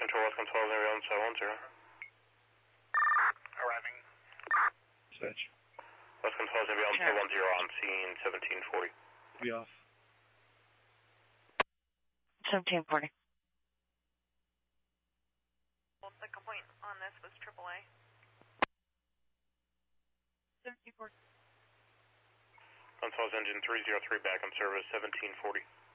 Control, West Control, on 710. Arriving. Switch. West Control, on 710 on scene 1740. Be off. 1740. Well, the complaint on this was AAA. 1740. Control's engine 303 back in service 1740.